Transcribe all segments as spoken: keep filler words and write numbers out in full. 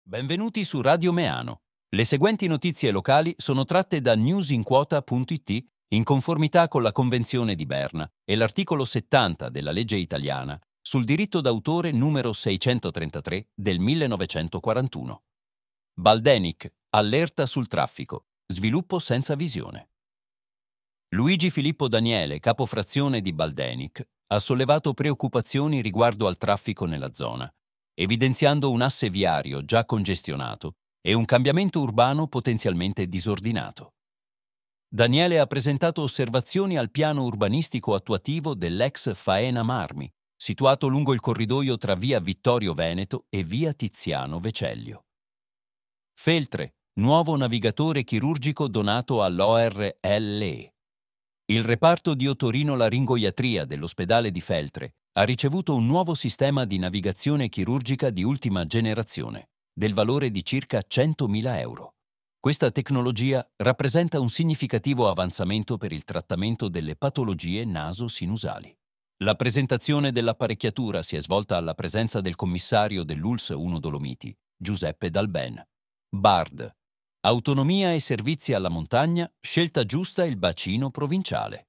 Benvenuti su Radio Meano. Le seguenti notizie locali sono tratte da newsinquota punto it in conformità con la Convenzione di Berna e l'articolo settanta della legge italiana sul diritto d'autore numero seicentotrentatré del millenovecentoquarantuno. Baldenic, allerta sul traffico, sviluppo senza visione. Luigi Filippo Daniele, capofrazione di Baldenic, ha sollevato preoccupazioni riguardo al traffico nella zona, evidenziando un asse viario già congestionato e un cambiamento urbano potenzialmente disordinato. Daniele ha presentato osservazioni al piano urbanistico attuativo dell'ex Faena Marmi, situato lungo il corridoio tra via Vittorio Veneto e via Tiziano Vecellio. Feltre, nuovo navigatore chirurgico donato all'O R L E. Il reparto di otorinolaringoiatria dell'ospedale di Feltre ha ricevuto un nuovo sistema di navigazione chirurgica di ultima generazione, del valore di circa centomila euro. Questa tecnologia rappresenta un significativo avanzamento per il trattamento delle patologie naso-sinusali. La presentazione dell'apparecchiatura si è svolta alla presenza del commissario dell'U L S uno Dolomiti, Giuseppe Dalben. Bard. Autonomia e servizi alla montagna, scelta giusta il bacino provinciale.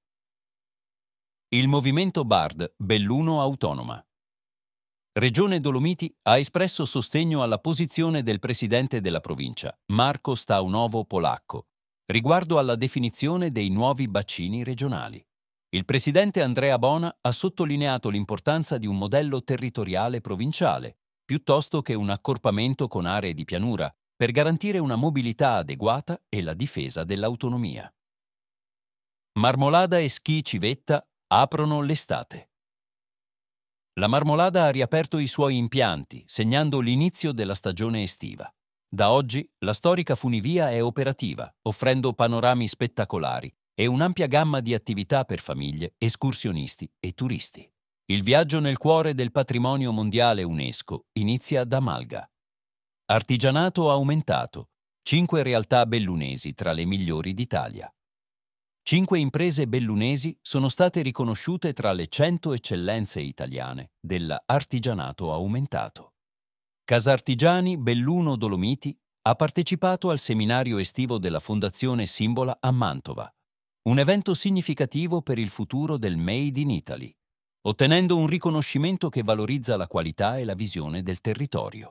Il movimento Bard, Belluno Autonoma. Regione Dolomiti ha espresso sostegno alla posizione del presidente della provincia, Marco Staunovo Polacco, riguardo alla definizione dei nuovi bacini regionali. Il presidente Andrea Bona ha sottolineato l'importanza di un modello territoriale provinciale, piuttosto che un accorpamento con aree di pianura, per garantire una mobilità adeguata e la difesa dell'autonomia. Marmolada e Ski Civetta aprono l'estate. La Marmolada ha riaperto i suoi impianti, segnando l'inizio della stagione estiva. Da oggi la storica funivia è operativa, offrendo panorami spettacolari e un'ampia gamma di attività per famiglie, escursionisti e turisti. Il viaggio nel cuore del patrimonio mondiale UNESCO inizia da Malga. Artigianato aumentato. Cinque realtà bellunesi tra le migliori d'Italia. Cinque imprese bellunesi sono state riconosciute tra le cento eccellenze italiane dell'artigianato aumentato. Casartigiani Belluno Dolomiti ha partecipato al seminario estivo della Fondazione Simbola a Mantova, un evento significativo per il futuro del Made in Italy, ottenendo un riconoscimento che valorizza la qualità e la visione del territorio.